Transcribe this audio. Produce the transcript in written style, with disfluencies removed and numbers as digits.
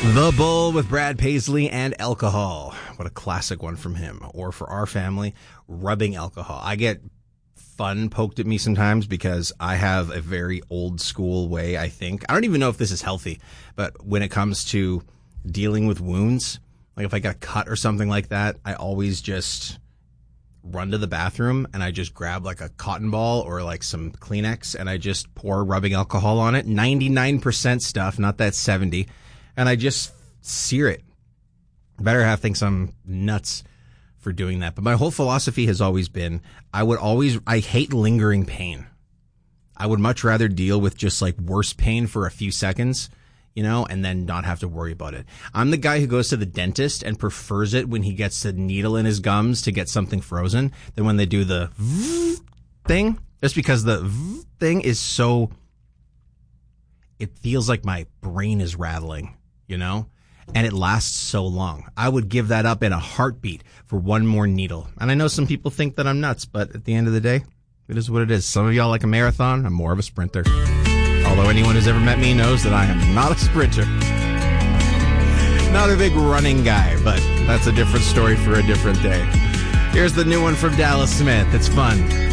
The Bull with Brad Paisley and alcohol. What a classic one from him. Or for our family, rubbing alcohol. I get fun poked at me sometimes because I have a very old school way, I think. I don't even know if this is healthy, but when it comes to dealing with wounds, like if I got a cut or something like that, I always just run to the bathroom and I just grab like a cotton ball or like some Kleenex and I just pour rubbing alcohol on it. 99% stuff, not that 70. And I just sear it. Better half thinks I'm nuts for doing that. But my whole philosophy has always been, I hate lingering pain. I would much rather deal with just like worse pain for a few seconds, and then not have to worry about it. I'm the guy who goes to the dentist and prefers it when he gets the needle in his gums to get something frozen than when they do the thing. Just because the thing is so, it feels like my brain is rattling. And it lasts so long. I would give that up in a heartbeat for one more needle. And I know some people think that I'm nuts, but at the end of the day, it is what it is. Some of y'all like a marathon. I'm more of a sprinter. Although anyone who's ever met me knows that I am not a sprinter. Not a big running guy, but that's a different story for a different day. Here's the new one from Dallas Smith. It's fun.